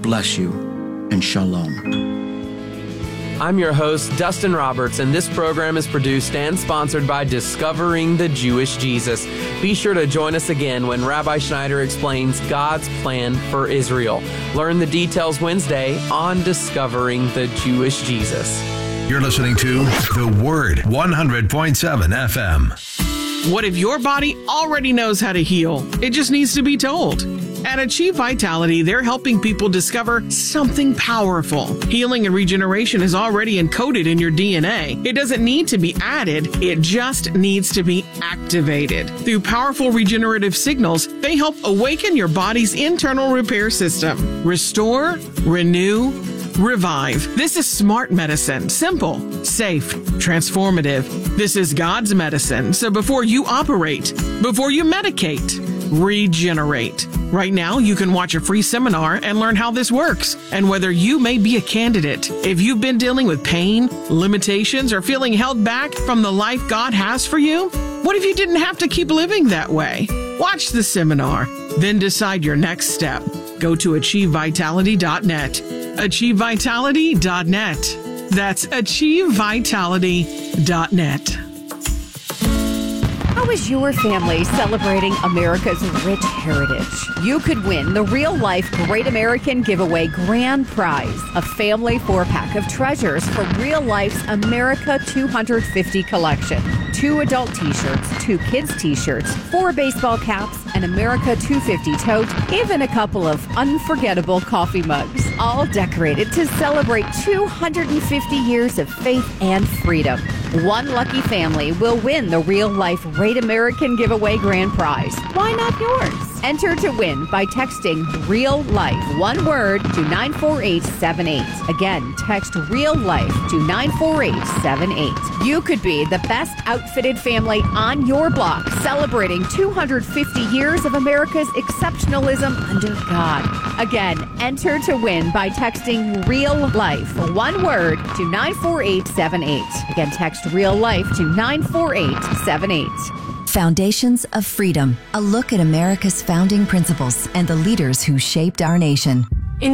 bless you, and shalom. I'm your host, Dustin Roberts, and this program is produced and sponsored by Discovering the Jewish Jesus. Be sure to join us again when Rabbi Schneider explains God's plan for Israel. Learn the details Wednesday on Discovering the Jewish Jesus. You're listening to The Word, 100.7 FM. What if your body already knows how to heal? It just needs to be told. At Achieve Vitality, they're helping people discover something powerful. Healing and regeneration is already encoded in your DNA. It doesn't need to be added, it just needs to be activated. Through powerful regenerative signals, they help awaken your body's internal repair system. Restore, renew, revive. This is smart medicine. Simple, safe, transformative. This is God's medicine. So before you operate, before you medicate, regenerate. Right now, you can watch a free seminar and learn how this works and whether you may be a candidate. If you've been dealing with pain, limitations, or feeling held back from the life God has for you, what if you didn't have to keep living that way? Watch the seminar, then decide your next step. Go to achievevitality.net. achievevitality.net. That's achievevitality.net. How is your family celebrating America's rich heritage? You could win the real-life Great American Giveaway Grand Prize, a family 4-pack of treasures from Real Life's America 250 collection. 2 adult t-shirts, 2 kids t-shirts, 4 baseball caps, an America 250 tote, even a couple of unforgettable coffee mugs, all decorated to celebrate 250 years of faith and freedom. One lucky family will win the Real Life Great American Giveaway Grand Prize. Why not yours? Enter to win by texting Real Life, one word, to 94878. Again, text Real Life to 94878. You could be the best outfitted family on your block, celebrating 250 years of America's exceptionalism under God. Again, enter to win by texting Real Life, one word, to 94878. Again, text Real Life to 94878. Foundations of Freedom, a look at America's founding principles and the leaders who shaped our nation. In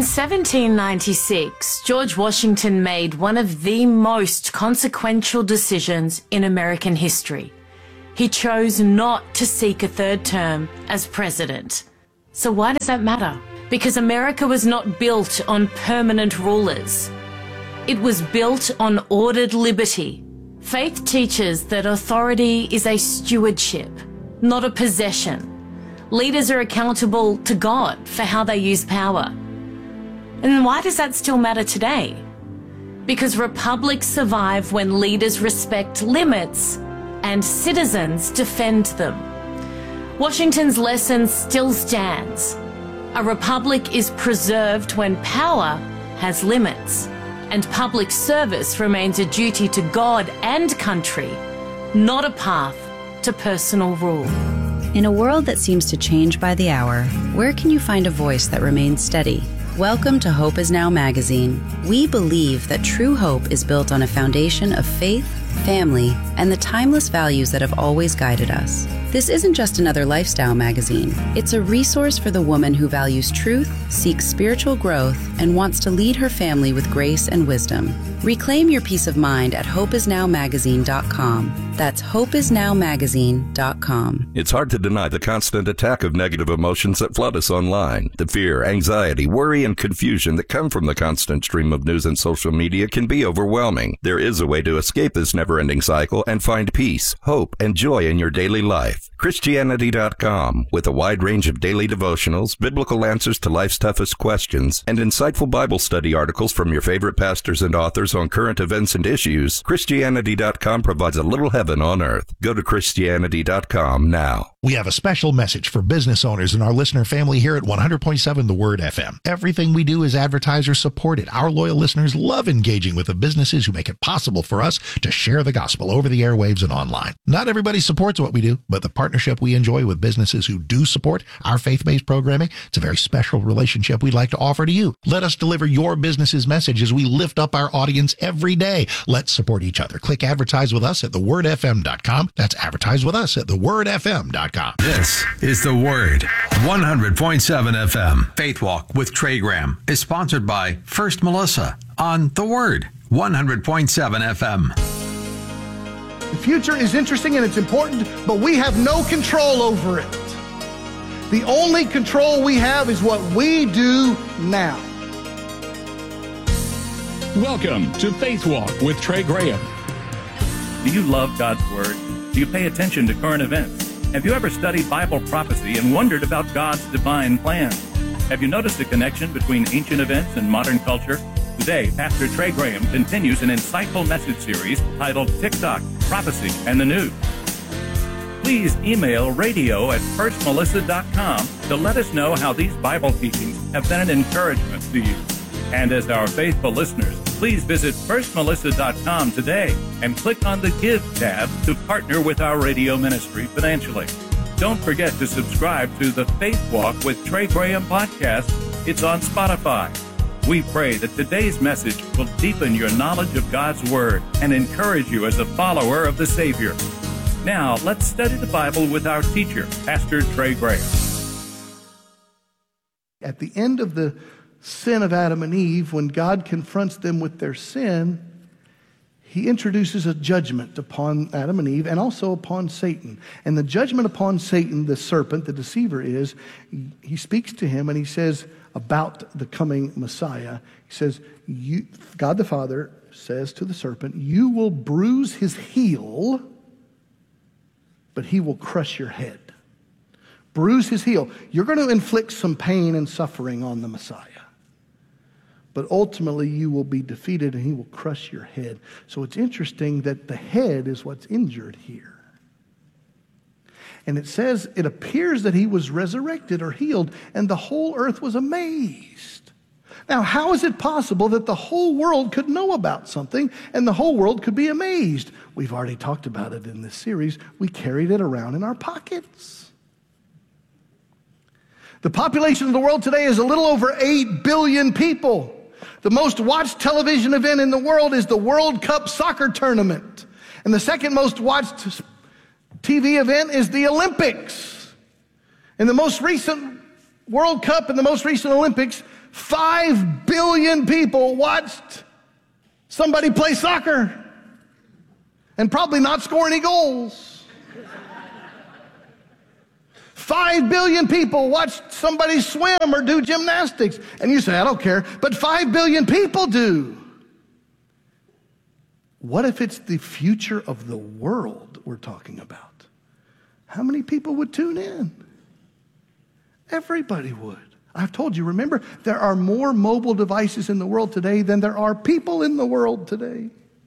1796, George Washington made one of the most consequential decisions in American history. He chose not to seek a third term as president. So why does that matter? Because America was not built on permanent rulers. It was built on ordered liberty. Faith teaches that authority is a stewardship, not a possession. Leaders are accountable to God for how they use power. And why does that still matter today? Because republics survive when leaders respect limits and citizens defend them. Washington's lesson still stands. A republic is preserved when power has limits. And public service remains a duty to God and country, not a path to personal rule. In a world that seems to change by the hour, where can you find a voice that remains steady? Welcome to Hope Is Now magazine. We believe that true hope is built on a foundation of faith, family, and the timeless values that have always guided us. This isn't just another lifestyle magazine. It's a resource for the woman who values truth, seeks spiritual growth, and wants to lead her family with grace and wisdom. Reclaim your peace of mind at hopeisnowmagazine.com. That's hopeisnowmagazine.com. It's hard to deny the constant attack of negative emotions that flood us online. The fear, anxiety, worry, and confusion that come from the constant stream of news and social media can be overwhelming. There is a way to escape this never-ending cycle and find peace, hope, and joy in your daily life. Christianity.com, with a wide range of daily devotionals, biblical answers to life's toughest questions, and insightful Bible study articles from your favorite pastors and authors on current events and issues. Christianity.com provides a little heaven on earth. Go to Christianity.com now. We have a special message for business owners and our listener family here at 100.7 The Word FM. Everything we do is advertiser supported. Our loyal listeners love engaging with the businesses who make it possible for us to share the gospel over the airwaves and online. Not everybody supports what we do, but the partnership we enjoy with businesses who do support our faith-based programming, it's a very special relationship we'd like to offer to you. Let us deliver your business's message as we lift up our audience every day. Let's support each other. Click advertise with us at thewordfm.com. That's advertise with us at thewordfm.com. FaithWalk.com. This is The Word, 100.7 FM. Faith Walk with Trey Graham is sponsored by First Melissa on The Word, 100.7 FM. The future is interesting and it's important, but we have no control over it. The only control we have is what we do now. Welcome to Faith Walk with Trey Graham. Do you love God's Word? Do you pay attention to current events? Have you ever studied Bible prophecy and wondered about God's divine plan? Have you noticed a connection between ancient events and modern culture? Today, Pastor Trey Graham continues an insightful message series titled TikTok, Prophecy, and the News. Please email radio@firstmelissa.com to let us know how these Bible teachings have been an encouragement to you. And as our faithful listeners, please visit firstmelissa.com today and click on the Give tab to partner with our radio ministry financially. Don't forget to subscribe to the Faith Walk with Trey Graham podcast. It's on Spotify. We pray that today's message will deepen your knowledge of God's Word and encourage you as a follower of the Savior. Now, let's study the Bible with our teacher, Pastor Trey Graham. At the end of the sin of Adam and Eve, when God confronts them with their sin, he introduces a judgment upon Adam and Eve and also upon Satan. And the judgment upon Satan, the serpent, the deceiver, is he speaks to him and he says about the coming Messiah, he says, God the Father says to the serpent, you will bruise his heel, but he will crush your head. Bruise his heel. You're going to inflict some pain and suffering on the Messiah. But ultimately, you will be defeated and he will crush your head. So it's interesting that the head is what's injured here. And it says, it appears that he was resurrected or healed, and the whole earth was amazed. Now, how is it possible that the whole world could know about something and the whole world could be amazed? We've already talked about it in this series. We carried it around in our pockets. The population of the world today is a little over 8 billion people. The most watched television event in the world is the World Cup soccer tournament. And the second most watched TV event is the Olympics. In the most recent World Cup and the most recent Olympics, 5 billion people watched somebody play soccer and probably not score any goals. 5 billion people watched somebody swim or do gymnastics. And you say, I don't care. But 5 billion people do. What if it's the future of the world we're talking about? How many people would tune in? Everybody would. I've told you, remember, there are more mobile devices in the world today than there are people in the world today.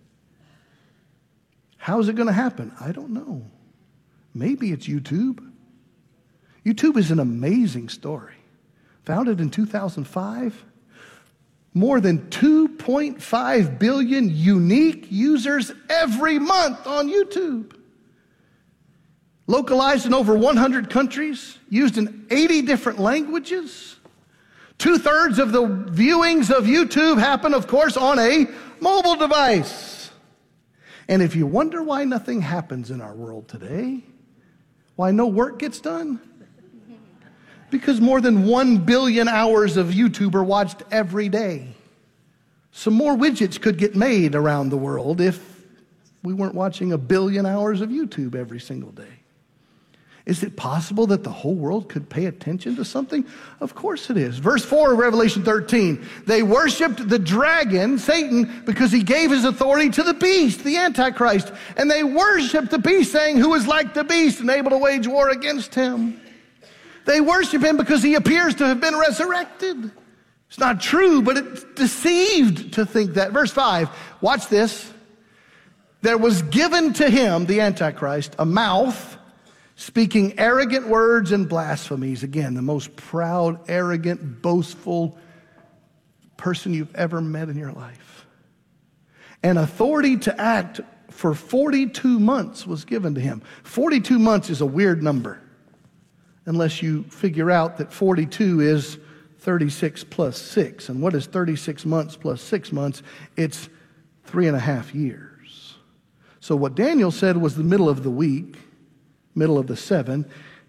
How is it going to happen? I don't know. Maybe it's YouTube. YouTube is an amazing story. Founded in 2005, more than 2.5 billion unique users every month on YouTube. Localized in over 100 countries, used in 80 different languages. 2/3 of the viewings of YouTube happen, of course, on a mobile device. And if you wonder why nothing happens in our world today, why no work gets done, because more than 1 billion hours of YouTube are watched every day. Some more widgets could get made around the world if we weren't watching 1 billion hours of YouTube every single day. Is it possible that the whole world could pay attention to something? Of course it is. Verse 4 of Revelation 13. They worshiped the dragon, Satan, because he gave his authority to the beast, the Antichrist. And they worshiped the beast, saying, who is like the beast and able to wage war against him? They worship him because he appears to have been resurrected. It's not true, but it's deceived to think that. Verse 5, watch this. There was given to him, the Antichrist, a mouth speaking arrogant words and blasphemies. Again, the most proud, arrogant, boastful person you've ever met in your life. And authority to act for 42 months was given to him. 42 months is a weird number, unless you figure out that 42 is 36 plus 6. And what is 36 months plus 6 months? It's 3.5 years. So what Daniel said was the middle of the week, middle of the 7.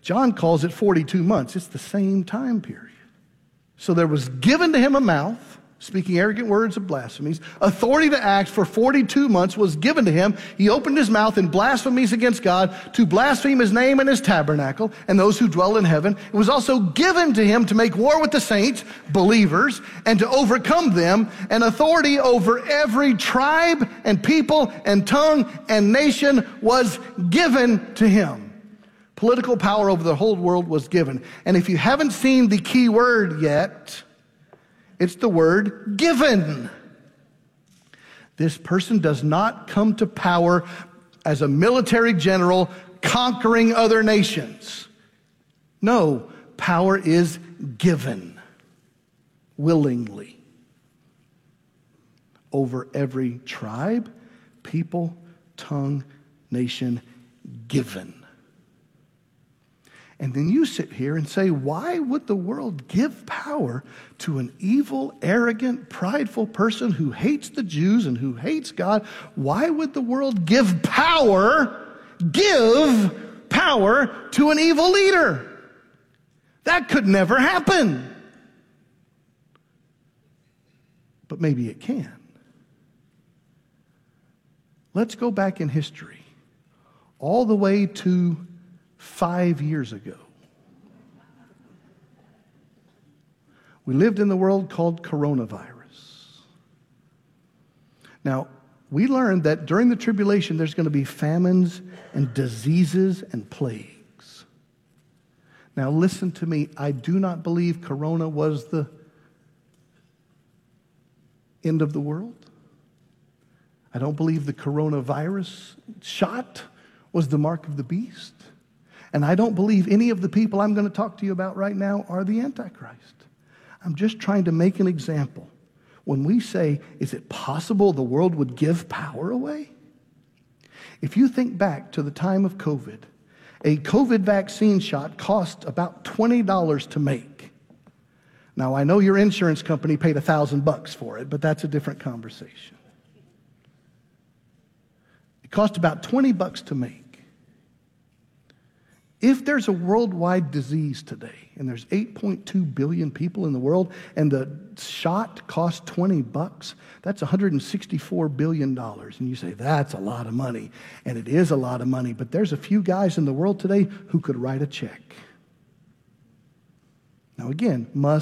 John calls it 42 months. It's the same time period. So there was given to him a mouth, speaking arrogant words of blasphemies. Authority to act for 42 months was given to him. He opened his mouth in blasphemies against God to blaspheme his name and his tabernacle and those who dwell in heaven. It was also given to him to make war with the saints, believers, and to overcome them. And authority over every tribe and people and tongue and nation was given to him. Political power over the whole world was given. And if you haven't seen the key word yet, it's the word given. This person does not come to power as a military general conquering other nations. No, power is given willingly over every tribe, people, tongue, nation, given. And then you sit here and say, why would the world give power to an evil, arrogant, prideful person who hates the Jews and who hates God? Why would the world give power to an evil leader? That could never happen. But maybe it can. Let's go back in history, all the way to 5 years ago. We lived in the world called coronavirus. Now, we learned that during the tribulation, there's going to be famines and diseases and plagues. Now, listen to me. I do not believe corona was the end of the world. I don't believe the coronavirus shot was the mark of the beast. And I don't believe any of the people I'm going to talk to you about right now are the Antichrist. I'm just trying to make an example. When we say, is it possible the world would give power away? If you think back to the time of COVID, a COVID vaccine shot cost about $20 to make. Now, I know your insurance company paid $1,000 for it, but that's a different conversation. It cost about $20 to make. If there's a worldwide disease today, and there's 8.2 billion people in the world, and the shot costs $20, that's $164 billion. And you say, that's a lot of money. And it is a lot of money, but there's a few guys in the world today who could write a check. Now again, must